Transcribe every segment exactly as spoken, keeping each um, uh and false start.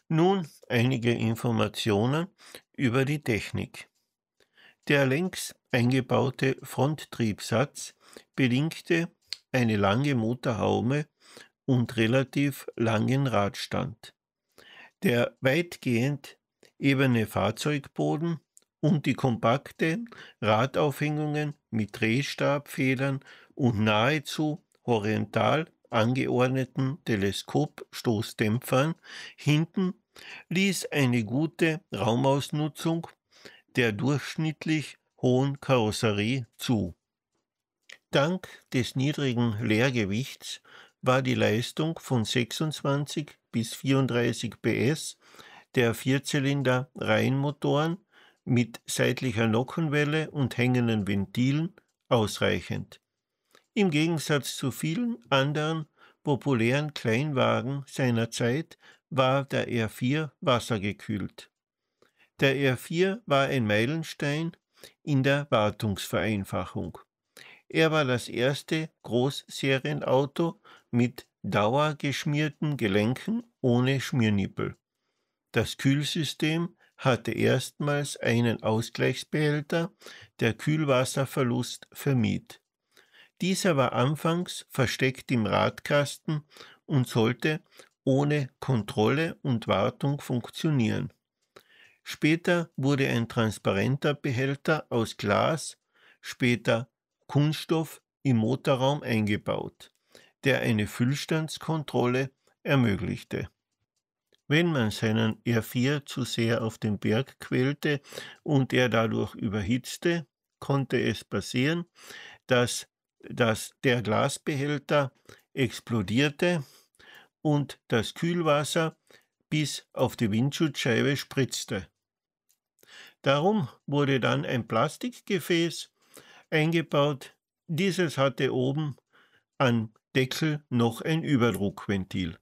Nun einige Informationen über die Technik. Der längs eingebaute Fronttriebsatz bedingte eine lange Motorhaube und relativ langen Radstand. Der weitgehend ebene Fahrzeugboden und die kompakten Radaufhängungen mit Drehstabfedern und nahezu horizontal angeordneten Teleskopstoßdämpfern hinten ließ eine gute Raumausnutzung der durchschnittlich hohen Karosserie zu. Dank des niedrigen Leergewichts war die Leistung von sechsundzwanzig bis vierunddreißig P S der Vierzylinder-Reihenmotoren mit seitlicher Nockenwelle und hängenden Ventilen ausreichend. Im Gegensatz zu vielen anderen populären Kleinwagen seiner Zeit war der R vier wassergekühlt. Der R vier war ein Meilenstein in der Wartungsvereinfachung. Er war das erste Großserienauto mit dauergeschmierten Gelenken ohne Schmiernippel. Das Kühlsystem hatte erstmals einen Ausgleichsbehälter, der Kühlwasserverlust vermied. Dieser war anfangs versteckt im Radkasten und sollte ohne Kontrolle und Wartung funktionieren. Später wurde ein transparenter Behälter aus Glas, später Kunststoff im Motorraum eingebaut, der eine Füllstandskontrolle ermöglichte. Wenn man seinen R vier zu sehr auf den Berg quälte und er dadurch überhitzte, konnte es passieren, dass, dass der Glasbehälter explodierte und das Kühlwasser bis auf die Windschutzscheibe spritzte. Darum wurde dann ein Plastikgefäß eingebaut. Dieses hatte oben am Deckel noch ein Überdruckventil.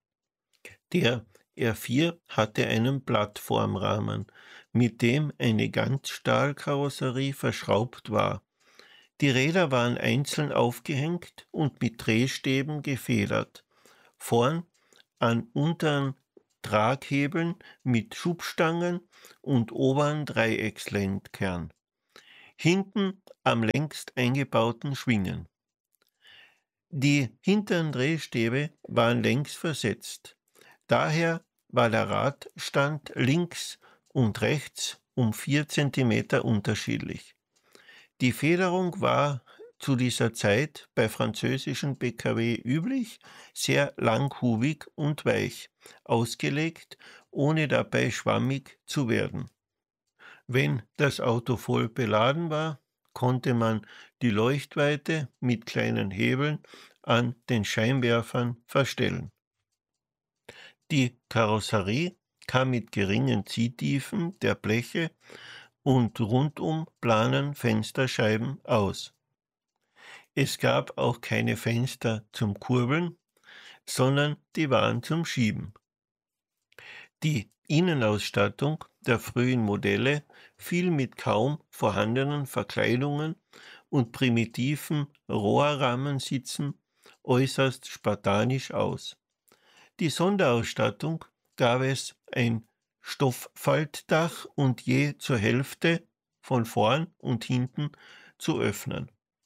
Der R vier hatte einen Plattformrahmen, mit dem eine Ganzstahlkarosserie verschraubt war. Die Räder waren einzeln aufgehängt und mit Drehstäben gefedert. Vorn an unteren Traghebeln mit Schubstangen und oberen Dreieckslenkkern. Hinten am längst eingebauten Schwingen. Die hinteren Drehstäbe waren längs versetzt. Daher war der Radstand links und rechts um vier Zentimeter unterschiedlich. Die Federung war zu dieser Zeit bei französischen P K W üblich, sehr langhubig und weich, ausgelegt, ohne dabei schwammig zu werden. Wenn das Auto voll beladen war, konnte man die Leuchtweite mit kleinen Hebeln an den Scheinwerfern verstellen. Die Karosserie kam mit geringen Ziehtiefen der Bleche und rundum planen Fensterscheiben aus. Es gab auch keine Fenster zum Kurbeln, sondern die waren zum Schieben. Die Innenausstattung der frühen Modelle fiel mit kaum vorhandenen Verkleidungen und primitiven Rohrrahmensitzen äußerst spartanisch aus. Die Sonderausstattung gab es ein Stofffaltdach und je zur Hälfte von vorn und hinten zu öffnen.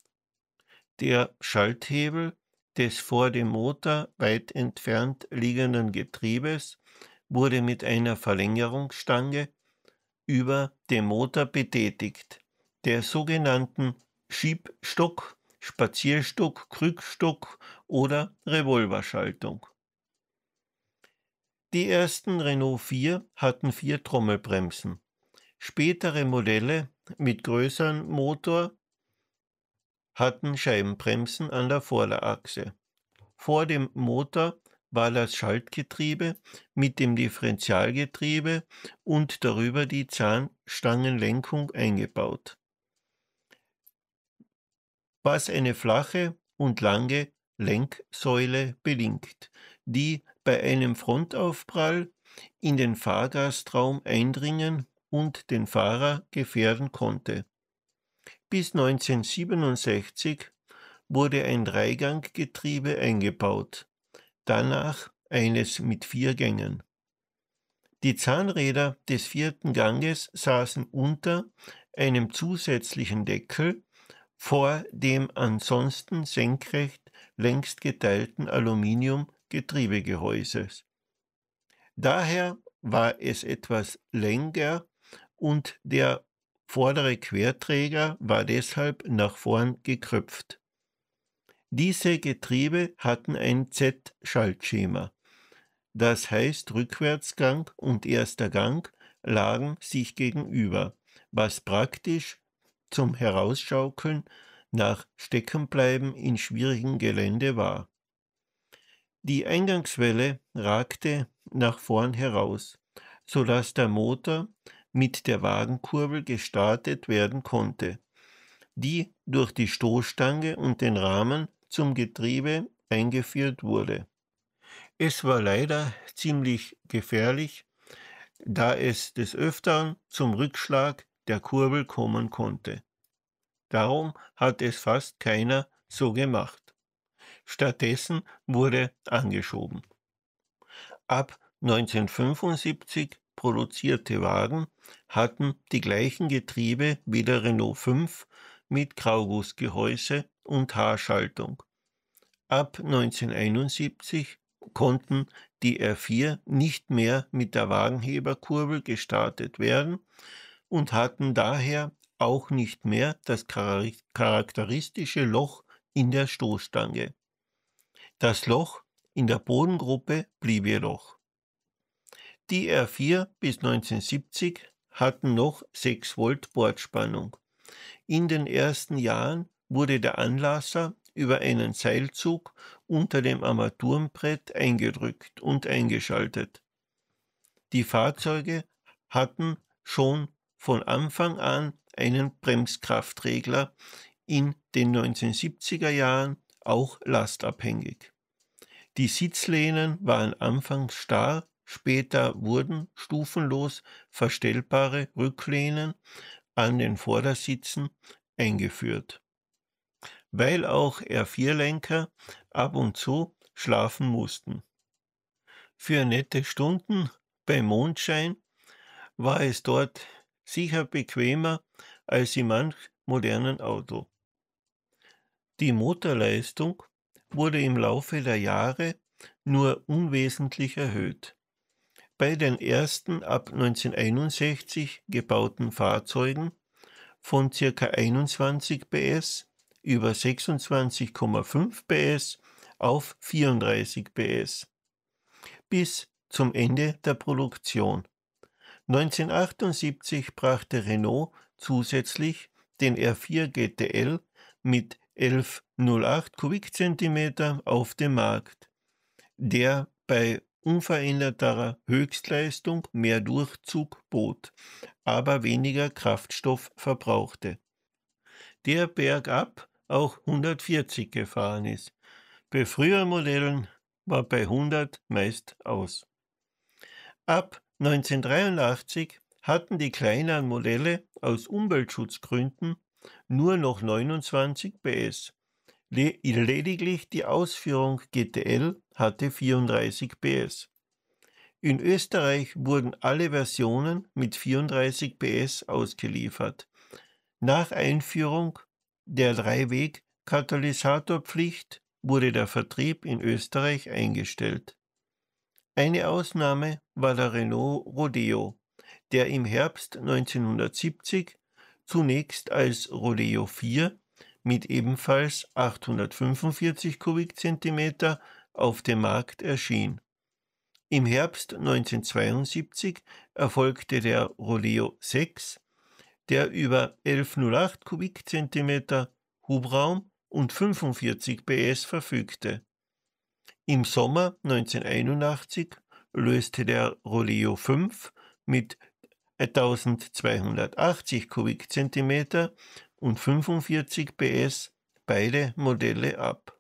Der Schalthebel des vor dem Motor weit entfernt liegenden Getriebes wurde mit einer Verlängerungsstange über dem Motor betätigt, der sogenannten Schiebstock, Spazierstock, Krückstock oder Revolverschaltung. Die ersten Renault vier hatten vier Trommelbremsen. Spätere Modelle mit größerem Motor hatten Scheibenbremsen an der Vorderachse. Vor dem Motor war das Schaltgetriebe mit dem Differentialgetriebe und darüber die Zahnstangenlenkung eingebaut, was eine flache und lange Lenksäule bedingt, die bei einem Frontaufprall in den Fahrgastraum eindringen und den Fahrer gefährden konnte. Bis neunzehnhundertsiebenundsechzig wurde ein Dreiganggetriebe eingebaut, danach eines mit vier Gängen. Die Zahnräder des vierten Ganges saßen unter einem zusätzlichen Deckel vor dem ansonsten senkrecht längst geteilten Aluminium-Getriebegehäuses. Daher war es etwas länger und der vordere Querträger war deshalb nach vorn gekröpft. Diese Getriebe hatten ein Z-Schaltschema. Das heißt, Rückwärtsgang und erster Gang lagen sich gegenüber, was praktisch zum Herausschaukeln nach Steckenbleiben in schwierigem Gelände war. Die Eingangswelle ragte nach vorn heraus, so dass der Motor mit der Wagenkurbel gestartet werden konnte, die durch die Stoßstange und den Rahmen zum Getriebe eingeführt wurde. Es war leider ziemlich gefährlich, da es des Öfteren zum Rückschlag der Kurbel kommen konnte. Darum hat es fast keiner so gemacht. Stattdessen wurde angeschoben. Ab neunzehnhundertfünfundsiebzig produzierte Wagen hatten die gleichen Getriebe wie der Renault fünf mit Graugussgehäuse und H-Schaltung. Ab neunzehnhunderteinundsiebzig konnten die R vier nicht mehr mit der Wagenheberkurbel gestartet werden und hatten daher auch nicht mehr das charakteristische Loch in der Stoßstange. Das Loch in der Bodengruppe blieb jedoch. Die R vier bis neunzehnhundertsiebzig hatten noch sechs Volt Bordspannung. In den ersten Jahren wurde der Anlasser über einen Seilzug unter dem Armaturenbrett eingedrückt und eingeschaltet. Die Fahrzeuge hatten schon von Anfang an einen Bremskraftregler, in den neunzehnhundertsiebziger Jahren auch lastabhängig. Die Sitzlehnen waren anfangs starr, später wurden stufenlos verstellbare Rücklehnen an den Vordersitzen eingeführt, weil auch R vier Lenker ab und zu schlafen mussten. Für nette Stunden bei Mondschein war es dort sicher bequemer als in manch modernen Auto. Die Motorleistung wurde im Laufe der Jahre nur unwesentlich erhöht. Bei den ersten ab neunzehnhunderteinundsechzig gebauten Fahrzeugen von ca. einundzwanzig P S über sechsundzwanzig Komma fünf P S auf vierunddreißig P S bis zum Ende der Produktion. neunzehnhundertachtundsiebzig brachte Renault zusätzlich den R vier G T L mit elfhundertacht Kubikzentimeter auf den Markt, der bei unveränderter Höchstleistung mehr Durchzug bot, aber weniger Kraftstoff verbrauchte. Der bergab auch hundertvierzig gefahren ist. Bei früheren Modellen war bei hundert meist aus. Ab neunzehnhundertdreiundachtzig hatten die kleineren Modelle aus Umweltschutzgründen nur noch neunundzwanzig P S. Lediglich die Ausführung G T L hatte vierunddreißig P S. In Österreich wurden alle Versionen mit vierunddreißig P S ausgeliefert. Nach Einführung der Dreiweg-Katalysatorpflicht wurde der Vertrieb in Österreich eingestellt. Eine Ausnahme war der Renault Rodeo, der im Herbst neunzehnhundertsiebzig zunächst als Rodeo vier mit ebenfalls achthundertfünfundvierzig Kubikzentimeter auf dem Markt erschien. Im Herbst neunzehnhundertzweiundsiebzig erfolgte der Rodeo sechs, der über elfhundertacht Kubikzentimeter Hubraum und fünfundvierzig P S verfügte. Im Sommer neunzehnhunderteinundachtzig löste der Rodeo fünf mit eintausendzweihundertachtzig Kubikzentimeter und fünfundvierzig P S beide Modelle ab.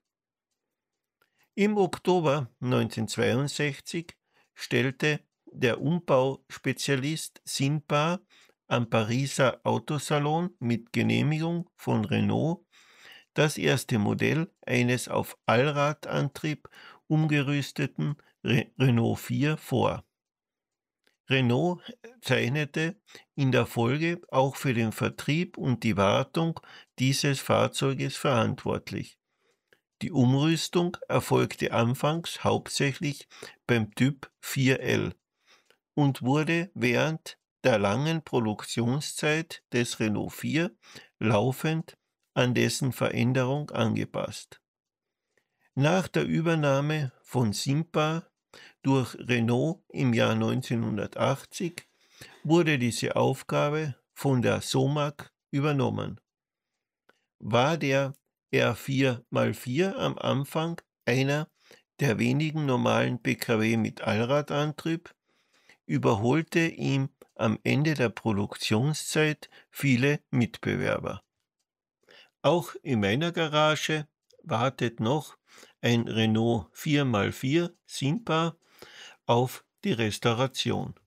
Im Oktober neunzehnhundertzweiundsechzig stellte der Umbauspezialist Sinpar am Pariser Autosalon mit Genehmigung von Renault das erste Modell eines auf Allradantrieb umgerüsteten Re- Renault vier vor. Renault zeichnete in der Folge auch für den Vertrieb und die Wartung dieses Fahrzeuges verantwortlich. Die Umrüstung erfolgte anfangs hauptsächlich beim Typ vier L und wurde während der langen Produktionszeit des Renault vier laufend an dessen Veränderung angepasst. Nach der Übernahme von Simpa durch Renault im Jahr neunzehnhundertachtzig wurde diese Aufgabe von der SOMAC übernommen. War der R vier mal vier am Anfang einer der wenigen normalen Pkw mit Allradantrieb, überholte ihn am Ende der Produktionszeit viele Mitbewerber. Auch in meiner Garage wartet noch ein Renault vier mal vier Simpa auf die Restauration.